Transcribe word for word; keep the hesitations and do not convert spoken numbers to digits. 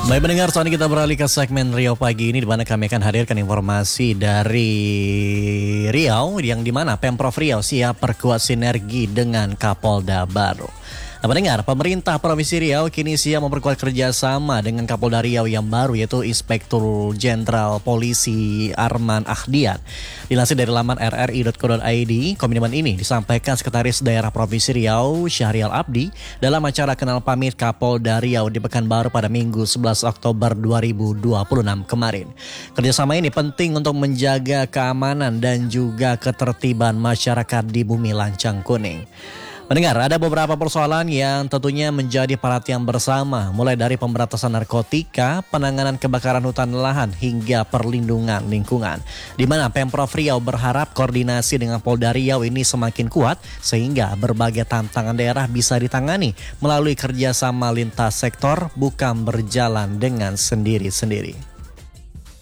Baik pendengar, saat ini kita beralih ke segmen Riau Pagi ini, di mana kami akan hadirkan informasi dari Riau, yang di mana Pemprov Riau siap perkuat sinergi dengan Kapolda baru. Nah, pendengar, pemerintah Provinsi Riau kini siap memperkuat kerjasama dengan Kapolda Riau yang baru, yaitu Inspektur Jenderal Polisi Arman Ahdiat. Dilansir dari laman r r i dot co dot i d, komitmen ini disampaikan Sekretaris Daerah Provinsi Riau Syahrial Abdi dalam acara kenal pamit Kapolda Riau di Pekanbaru pada Minggu sebelas Oktober dua ribu dua puluh enam kemarin. Kerjasama ini penting untuk menjaga keamanan dan juga ketertiban masyarakat di Bumi Lancang Kuning. Mendengar, ada beberapa persoalan yang tentunya menjadi perhatian bersama, mulai dari pemberantasan narkotika, penanganan kebakaran hutan lahan, hingga perlindungan lingkungan. Di mana Pemprov Riau berharap koordinasi dengan Polda Riau ini semakin kuat, sehingga berbagai tantangan daerah bisa ditangani melalui kerjasama lintas sektor, bukan berjalan dengan sendiri-sendiri.